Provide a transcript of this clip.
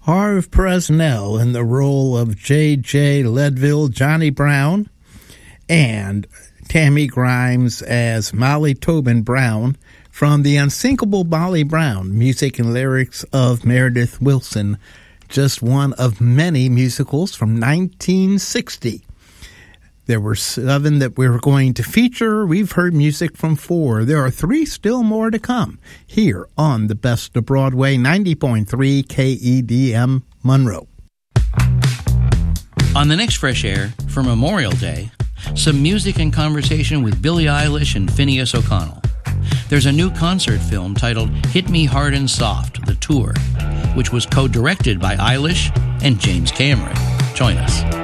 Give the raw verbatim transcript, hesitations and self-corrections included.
Harve Presnell in the role of J J Leadville, Johnny Brown, and Tammy Grimes as Molly Tobin Brown from The Unsinkable Molly Brown, music and lyrics of Meredith Willson, just one of many musicals from nineteen sixty. There were seven that we were going to feature. We've heard music from four. There are three still more to come here on the Best of Broadway, ninety point three K E D M Monroe. On the next Fresh Air, for Memorial Day, some music and conversation with Billie Eilish and Phineas O'Connell. There's a new concert film titled Hit Me Hard and Soft, The Tour, which was co-directed by Eilish and James Cameron. Join us.